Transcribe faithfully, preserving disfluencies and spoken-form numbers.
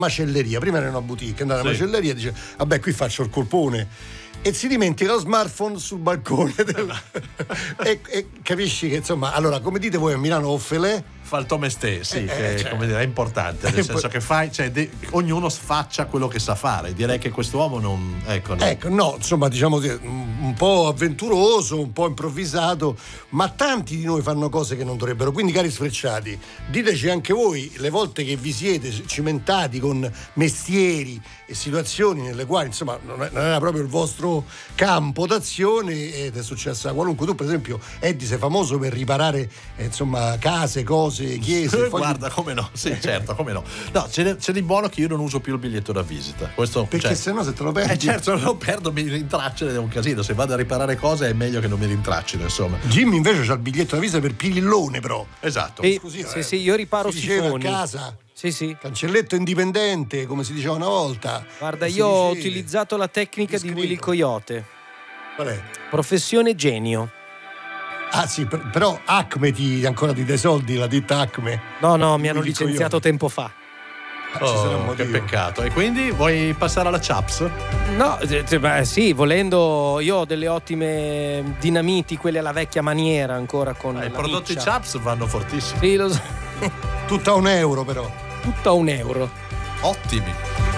macelleria, prima era una boutique, andava alla Sì. macelleria e dice vabbè qui faccio il colpone e si dimentica lo smartphone sul balcone del... e, e capisci che insomma, allora come dite voi a Milano offelè Fa il tomestè, sì, Eh, che cioè. come dire, è importante, nel senso che fai, cioè, de- ognuno faccia quello che sa fare. Direi che quest'uomo non, ecco, no. ecco, no, insomma, diciamo che un po' avventuroso, un po' improvvisato, ma tanti di noi fanno cose che non dovrebbero. Quindi, cari sfrecciati, diteci anche voi le volte che vi siete cimentati con mestieri e situazioni nelle quali, insomma, non era proprio il vostro campo d'azione ed è successa a qualunque. Tu, per esempio, Eddie, sei famoso per riparare, eh, insomma, case, cose, chiese. Guarda, come no, sì, certo, come no. No, c'è, di- c'è di buono che io non uso più il biglietto da visita. Questo, Perché cioè, se no se te lo perdi. Eh certo, se lo perdo, mi rintracciano ed è un casino. Se vado a riparare cose è meglio che non mi rintraccino, insomma. Jimmy invece c'ha il biglietto da visita per Pirillone, però. Esatto. E- Scusi, sì, eh, sì, io riparo si diceva sifoni. a casa. Sì, sì. Cancelletto indipendente, come si diceva una volta. Guarda, Si io ho diceva. utilizzato la tecnica di Discreto. Willy Coyote. Qual è? Professione genio. Ah sì, per- però Acme ti ancora ti dai soldi, la ditta Acme. No, no, mi hanno Willy licenziato Coyote. tempo fa. Ah, ci sarà un Oh, che motivo. peccato. E quindi vuoi passare alla Chaps? No, eh, eh, beh, sì, volendo, io ho delle ottime dinamiti, quelle alla vecchia maniera ancora con I la prodotti miccia. Chaps vanno fortissimi. Sì, lo so. Tutta un euro però. Tutto a un euro. Ottimi.